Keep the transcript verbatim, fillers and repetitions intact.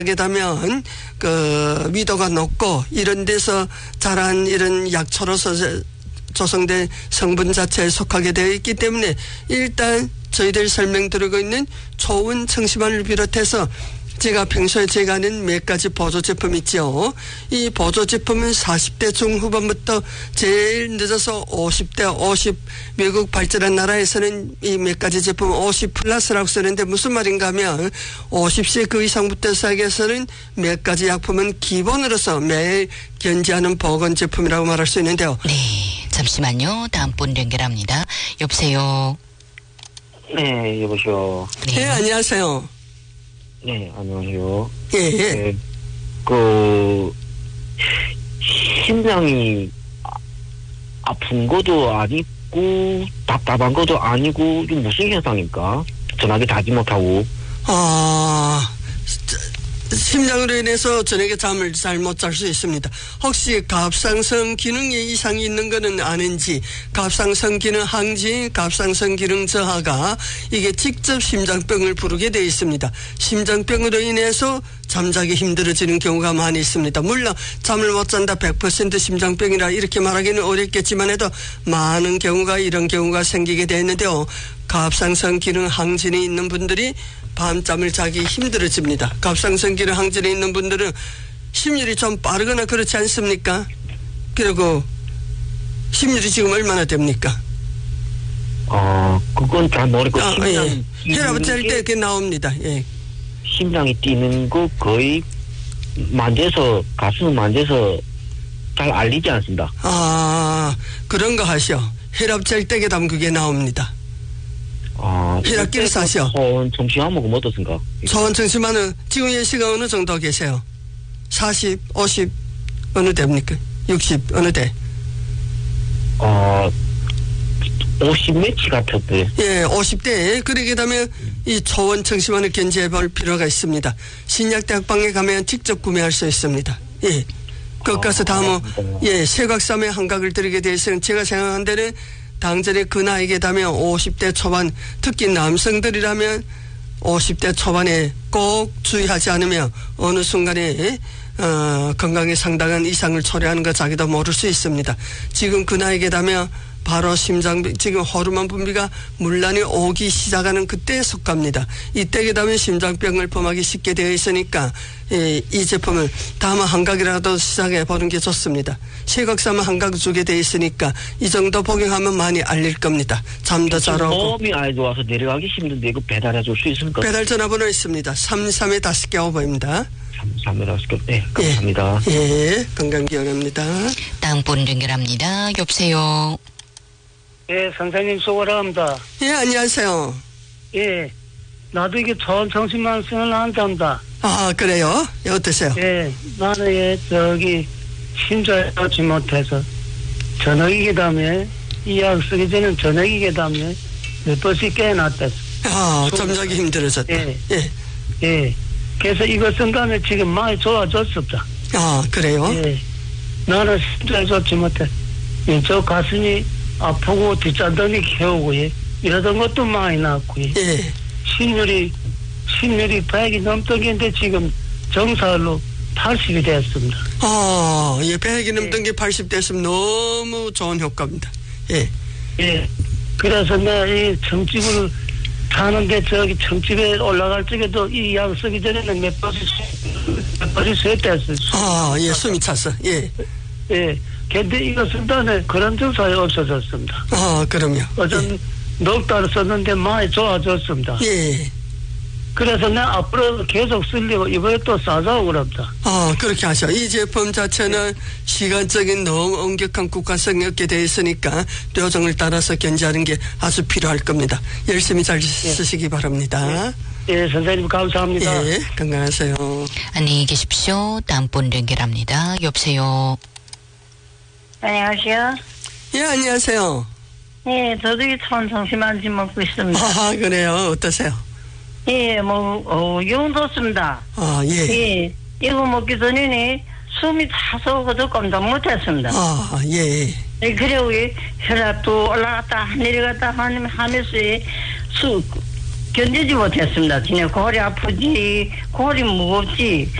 하게 되면 그 위도가 높고 이런 데서 자란 이런 약초로서 조성된 성분 자체에 속하게 되어 있기 때문에 일단 저희들 설명드리고 있는 초운 청심환을 비롯해서 제가 평소에 제가 하는 몇 가지 보조 제품 있죠. 이 보조 제품은 사십 대 중후반부터 제일 늦어서 오십 대 오십 외국 발전한 나라에서는 이 몇 가지 제품 오십 플러스라고 쓰는데 무슨 말인가 하면 오십 세 그 이상부터 시작해서는 몇 가지 약품은 기본으로서 매일 견지하는 보건 제품이라고 말할 수 있는데요. 네, 잠시만요. 다음 분 연결합니다. 여보세요. 네, 여보세요. 네, 네 안녕하세요. 네, 안녕하세요. 예, 예. 네, 그, 심장이 아픈 것도 아니고, 답답한 것도 아니고, 이게 무슨 현상입니까? 전화기 닫지 못하고. 아, 심장으로 인해서 저녁에 잠을 잘 못 잘 수 있습니다. 혹시 갑상선 기능에 이상이 있는 것은 아는지, 갑상선 기능 항진, 갑상선 기능 저하가 이게 직접 심장병을 부르게 되어 있습니다. 심장병으로 인해서 잠자기 힘들어지는 경우가 많이 있습니다. 물론 잠을 못 잔다 백 퍼센트 심장병이라 이렇게 말하기는 어렵겠지만 해도 많은 경우가 이런 경우가 생기게 되는데요. 갑상선 기능 항진이 있는 분들이 밤잠을 자기 힘들어집니다. 갑상선 기능 항진에 있는 분들은 심율이 좀 빠르거나 그렇지 않습니까? 그리고 심율이 지금 얼마나 됩니까? 어, 그건 잘 모르고. 아, 심장 예. 혈압 짤 때 그게 나옵니다. 예. 심장이 뛰는 거 거의 만져서, 가슴 만져서 잘 알리지 않습니다. 아, 그런 거 하시오. 혈압 짤 때게 되면 그게 나옵니다. 아, 혈압기를 사시오. 소원 청심환 먹으면 어떻습니까? 소원 청심환은 지금 연시가 어느 정도 계세요? 사십, 오십 어느 대입니까? 육십 어느 대? 어, 오십 매치 같았대. 예, 오십 대. 그러게 되면 이 초원 청심환을 견지해 볼 필요가 있습니다. 신약대학방에 가면 직접 구매할 수 있습니다. 예. 거기 가서 다음, 예, 세곽삼의 한각을 드리게 되어 있으면 제가 생각한 데는 당전에 그 나이게 되면 오십 대 초반, 특히 남성들이라면 오십 대 초반에 꼭 주의하지 않으면 어느 순간에 어, 건강에 상당한 이상을 초래하는 거 자기도 모를 수 있습니다. 지금 그 나이게 되면 바로 심장병, 지금 호르몬 분비가 문란이 오기 시작하는 그때에 속합니다. 이때게 되면 심장병을 범하기 쉽게 되어 있으니까 이, 이 제품을 다만 한각이라도 시작해 보는 게 좋습니다. 세곽삼은 한각 주게 되어 있으니까 이 정도 복용하면 많이 알릴 겁니다. 잠도 잘 오고. 몸이 아예 좋아서 내려가기 힘든데 이거 배달해 줄 수 있습니까? 배달 전화번호 있습니다. 삼삼에 다섯 개 오버입니다. 삼삼에 다섯 개. 네, 감사합니다. 예, 예, 건강 기원합니다. 다음 분 연결합니다. 여보세요. 예, 선생님 수고합니다. 예, 안녕하세요. 예, 나도 이게 초원 청심환 쓰는 한답니다. 아, 그래요? 예, 어떠세요? 예, 나는 예, 저기 심장에 넣지 못해서 저녁이기 때문에 이 약 쓰기 전에 저녁이기 때문에 몇 번씩 깨어났댔어. 아, 잠자기 힘들어졌다. 예. 예. 예, 그래서 이거 쓴 다음에 지금 많이 좋아졌습니다. 아, 그래요? 예, 나는 심장에 좋지 못해. 예, 저 가슴이 아프고 뒷잔등이 겨우고 예, 이러던 것도 많이 났고 예. 예. 심률이 심률이 백이 넘던 게인데 지금 정상으로 팔십이 됐습니다. 아, 예, 백이 넘던 게 팔십 됐으면 너무 좋은 효과입니다. 예. 예. 그래서 내가 이 청집을 타는데 저기 청집에 올라갈 적에도 이 약 쓰기 전에는 몇 번씩 몇 번씩 쇠댔어요. 아, 예, 숨이 찼어. 예. 예. 근데 이거 쓴 다음에 그런 증상이 없어졌습니다. 아, 그럼요. 어전 넉 달 썼는데 많이 좋아졌습니다. 예. 그래서 내가 앞으로 계속 쓰려고 이번에 또 싸자고 그럽니다. 아, 그렇게 하셔. 이 제품 자체는 시간적인 너무 엄격한 국가성이 없게 되어 있으니까 료정을 따라서 견지하는 게 아주 필요할 겁니다. 열심히 잘 쓰시기 바랍니다. 예, 선생님 감사합니다. 예, 건강하세요. 안녕히 계십시오. 다음 분 연결합니다. 여보세요. 안녕하세요. 예, 안녕하세요. 예, 저도 이 초원 청심환 지금 먹고 있습니다. 아, 그래요. 어떠세요? 예, 뭐, 어, 영 좋습니다. 아, 예. 예, 이거 먹기 전에는 숨이 차서 그저 꼼짝 못했습니다. 아, 예. 예, 그리고 혈압도 올라갔다 내려갔다 하면서 수, 견디지 못했습니다. 그냥 골이 아프지, 골이 무겁지.